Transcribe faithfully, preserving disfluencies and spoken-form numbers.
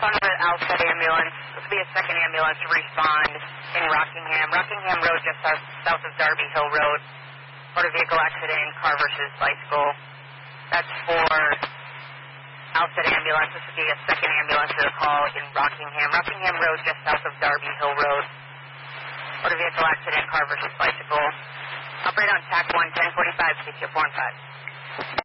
Phone number Alfred Ambulance. This will be a second ambulance to respond in Rockingham. Rockingham Road, just south, south of Darby Hill Road. Motor vehicle accident, car versus bicycle. That's for Alfred Ambulance. This will be a second ambulance to the call in Rockingham. Rockingham Road, just south of Darby Hill Road. Motor vehicle accident, car versus bicycle. Operate on T A C one, ten forty-five, C Q four and five.